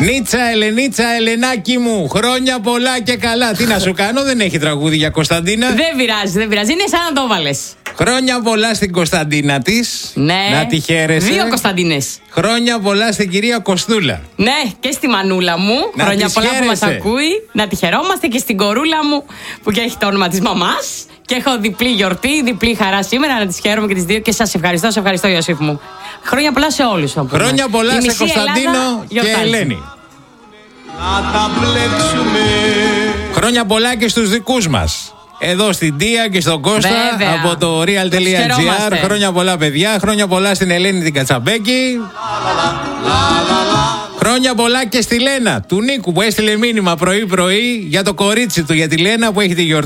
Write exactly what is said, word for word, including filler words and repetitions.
Νίτσα, Ελενίτσα, Ελενάκι μου, χρόνια πολλά και καλά. Τι να σου κάνω, δεν έχει τραγούδι για Κωνσταντίνα. Δεν πειράζει, δεν πειράζει. Είναι σαν να το βάλες. Χρόνια πολλά στην Κωνσταντίνα της. Ναι. Να τη χαίρεσαι. Δύο Κωνσταντίνες. Χρόνια πολλά στην κυρία Κοστούλα. Ναι, και στη μανούλα μου. Να χρόνια πολλά χαίρεσαι. που μας ακούει. Να τη χαιρόμαστε, και στην κορούλα μου που και έχει το όνομα της μαμάς. Και έχω διπλή γιορτή, διπλή χαρά σήμερα. Να τις χαίρομαι και τις δύο. Και σας ευχαριστώ, σε ευχαριστώ, Ιωσήφ μου. Χρόνια πολλά σε όλους. Χρόνια πολλά σε Κωνσταντίνο και Ελένη. Να τα μπλέξουμε. Χρόνια πολλά και στους δικούς μας. Εδώ στην Τία και στον Κώστα. Βέβαια. Από το real.gr. Χρόνια πολλά, παιδιά. Χρόνια πολλά στην Ελένη την Κατσαμπέκη. Χρόνια πολλά και στη Λένα του Νίκου που έστειλε μήνυμα πρωί-πρωί για το κορίτσι του, για τη Λένα που έχει τη γιορτή.